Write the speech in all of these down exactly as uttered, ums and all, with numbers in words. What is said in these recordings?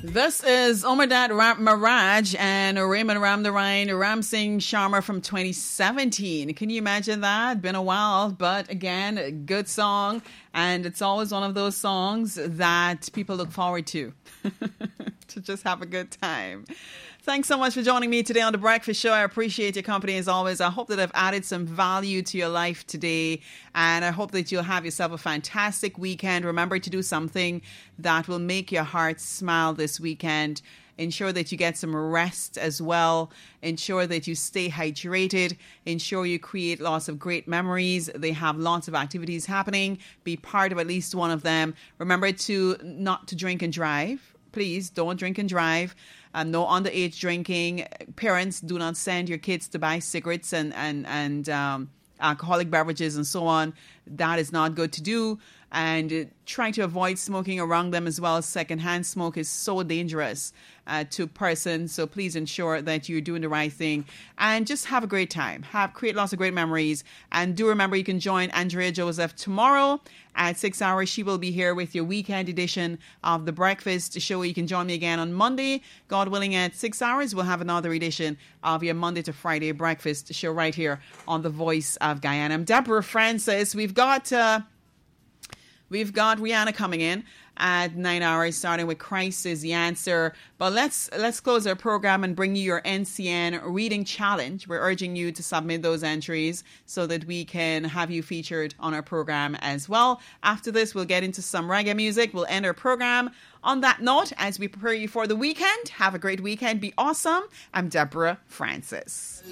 This is Omerdat Ram Maraj and Raymond Ramnarayan Ram Singh Sharma from twenty seventeen. Can you imagine that? Been a while, but again, a good song. And it's always one of those songs that people look forward to, to just have a good time. Thanks so much for joining me today on The Breakfast Show. I appreciate your company as always. I hope that I've added some value to your life today. And I hope that you'll have yourself a fantastic weekend. Remember to do something that will make your heart smile this weekend. Ensure that you get some rest as well. Ensure that you stay hydrated. Ensure you create lots of great memories. They have lots of activities happening. Be part of at least one of them. Remember to not to drink and drive. Please don't drink and drive. Um, no underage drinking. Parents, do not send your kids to buy cigarettes and, and, and um, alcoholic beverages and so on. That is not good to do. And uh, try to avoid smoking around them as well. Secondhand smoke is so dangerous uh, to persons. So please ensure that you're doing the right thing. And just have a great time. Have Create lots of great memories. And do remember you can join Andrea Joseph tomorrow at six hours. She will be here with your weekend edition of The Breakfast Show. You can join me again on Monday. God willing, at six hours, we'll have another edition of your Monday to Friday Breakfast Show right here on The Voice of Guyana. I'm Deborah Francis. We've got... Uh, We've got Rihanna coming in at nine hours, starting with Christ is the Answer. But let's let's close our program and bring you your N C N Reading Challenge. We're urging you to submit those entries so that we can have you featured on our program as well. After this, we'll get into some reggae music. We'll end our program on that note as we prepare you for the weekend. Have a great weekend. Be awesome. I'm Deborah Francis.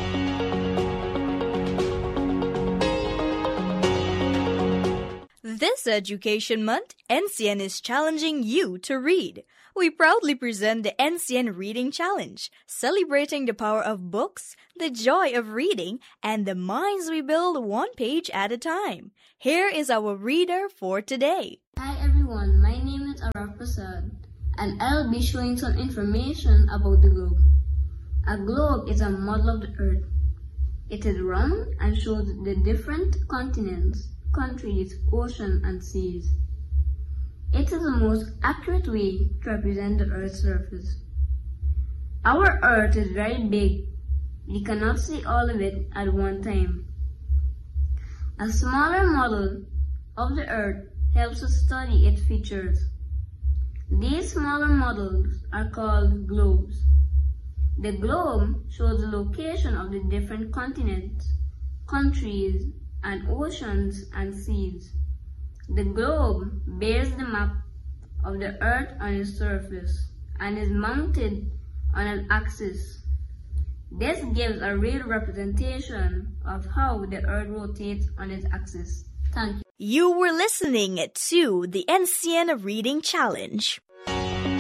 This Education Month, N C N is challenging you to read. We proudly present the N C N Reading Challenge, celebrating the power of books, the joy of reading, and the minds we build one page at a time. Here is our reader for today. Hi everyone, my name is Araf Prasad, and I'll be showing some information about the globe. A globe is a model of the earth. It is round and shows the different continents, countries, oceans, and seas. It is the most accurate way to represent the Earth's surface. Our Earth is very big. We cannot see all of it at one time. A smaller model of the Earth helps us study its features. These smaller models are called globes. The globe shows the location of the different continents, countries, and oceans and seas. The globe bears the map of the Earth on its surface and is mounted on an axis. This gives a real representation of how the Earth rotates on its axis. Thank you. You were listening to the N C N Reading Challenge.